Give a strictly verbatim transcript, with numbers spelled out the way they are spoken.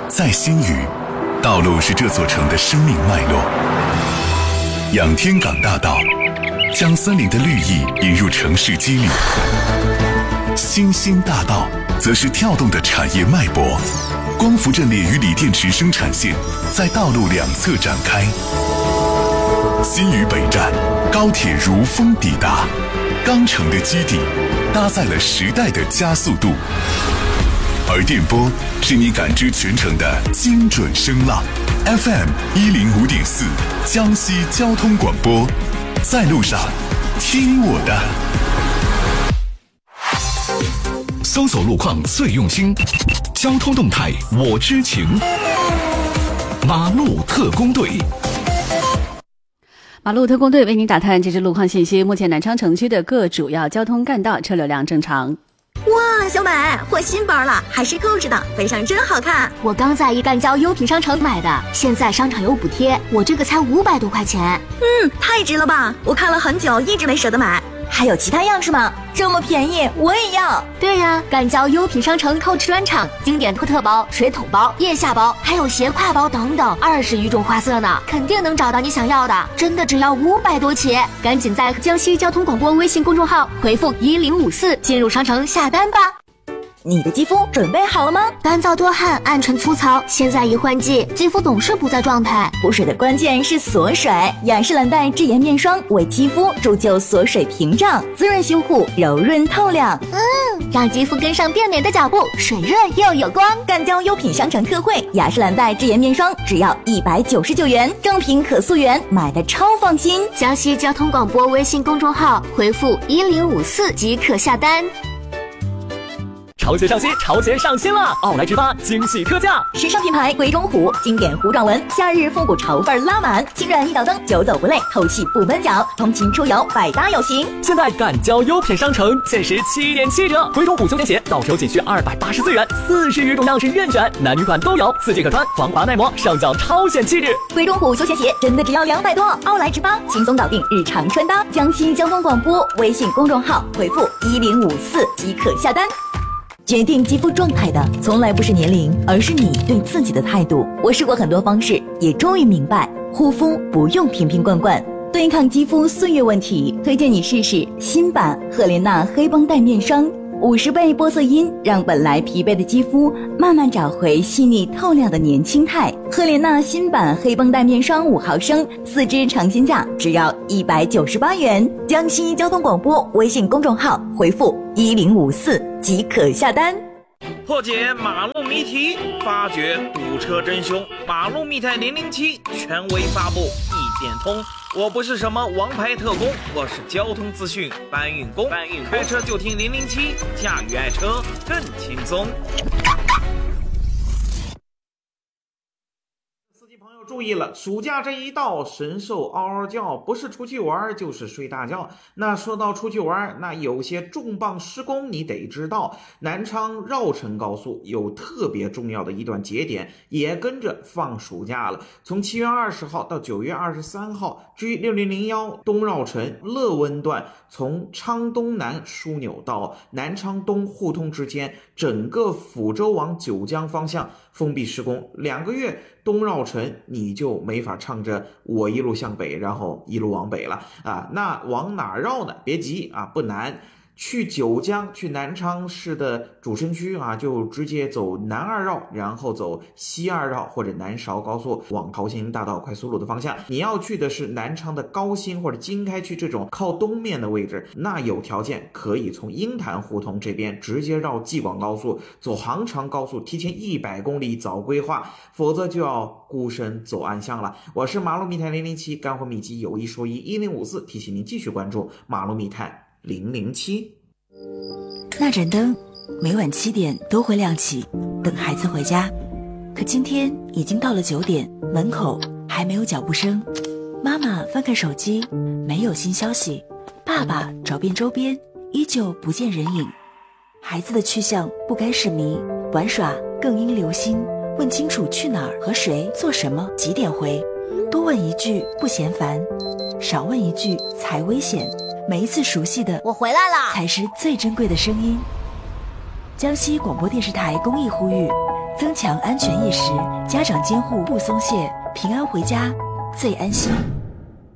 在新余，道路是这座城的生命脉络。仰天港大道将森林的绿意引入城市肌理，新兴大道则是跳动的产业脉搏。光伏阵列与锂电池生产线在道路两侧展开。新余北站，高铁如风抵达，钢城的基地搭载了时代的加速度，而电波是你感知全程的精准声浪。F M 一零五点四，江西交通广播，在路上听我的。 搜索路况最用心，交通动态我知情。马路特工队。 马路特工队为您打探这支路况信息。目前南昌城区的各主要交通干道车流量正常。 哇，小美，换新包了，还是购置的，背上真好看。 我刚在一干交优品商城买的，现在商场有补贴，我这个才五百多块钱。 嗯，太值了吧！我看了很久，一直没舍得买。还有其他样式吗？这么便宜，我也要。 对呀，干交优品商城购置专场，经典托特包、水桶包、腋下包，还有斜挎包等等，二十余种花色呢，肯定能找到你想要的。真的只要五百多起，赶紧在江西交通广播微信公众号回复一零五四进入商城下单吧。 你的肌肤准备好了吗？ 干燥多汗、暗沉粗糙，现在一换季，肌肤总是不在状态。 补水的关键是锁水，雅诗兰黛智颜面霜为肌肤铸就锁水屏障，滋润修护，柔润透亮。 嗯，让肌肤跟上变美的脚步，水润又有光。 干交优品商城特惠，雅诗兰黛智颜面霜只要一百九十九元，正品可溯源，买的超放心。 江西交通广播微信公众号回复一零五四即可下单。 潮鞋上新，潮鞋上新了！奥莱直发惊喜特价， 时尚品牌鬼冢虎，经典糊状纹，夏日复古潮范拉满，轻软一脚蹬，久走不累，透气不闷脚，通勤出游百搭有型。 现在赶交优品商城，限时七点七折，鬼冢虎休闲鞋到手仅需二百八十四元，四十余种样式任选，男女款都有，四季可穿，防滑耐磨，上脚超显气质。 鬼冢虎休闲鞋真的只要两百多，奥莱直发轻松搞定日常穿搭。江西交通广播微信公众号回复一零五四即可下单。决定肌肤状态的从来不是年龄，而是你对自己的态度。我试过很多方式，也终于明白，护肤不用瓶瓶罐罐，对抗肌肤岁月问题，推荐你试试新版赫莲娜黑绷带面霜，五十倍玻色因让本来疲惫的肌肤慢慢找回细腻透亮的年轻态。赫莲娜新版黑绷带面霜五毫升，四支尝鲜价只要一百九十八元。江西交通广播微信公众号回复一零五四即可下单。 破解马路谜题，发掘堵车真凶。马路密探零零七权威发布，一点通。我不是什么王牌特工，我是交通资讯搬运工。搬运开车就听零零七，驾驭爱车更轻松。朋友注意了，暑假这一到，神兽嗷嗷叫，不是出去玩就是睡大觉。那说到出去玩，那有些重磅施工你得知道。南昌绕城高速有特别重要的一段节点，也跟着放暑假了。从七月二十号到九月二十三号，至于六零零一东绕城乐温段，从昌东南枢纽到南昌东互通之间，整个抚州往九江方向封闭施工，两个月东绕城你就没法唱着我一路向北，然后一路往北了啊。那往哪绕呢？别急啊，不难。去九江，去南昌市的主城区啊，就直接走南二绕，然后走西二绕或者南韶高速往桃兴大道快速路的方向。你要去的是南昌的高新或者经开区这种靠东面的位置，那有条件可以从鹰潭胡同这边直接绕济广高速，走杭长高速，提前一百公里早规划，否则就要孤身走暗巷了。我是马路密探零零七，干货秘籍有一说一，一零五四提醒您继续关注马路密探零零七。 那盏灯每晚七点都会亮起，等孩子回家。可今天已经到了九点，门口还没有脚步声。妈妈翻看手机，没有新消息。爸爸找遍周边，依旧不见人影。孩子的去向不该是谜，玩耍更应留心。问清楚去哪儿和谁做什么几点回，多问一句不嫌烦，少问一句才危险。每一次熟悉的我回来了才是最珍贵的声音。江西广播电视台公益呼吁， 增强安全意识，家长监护不松懈，平安回家最安心。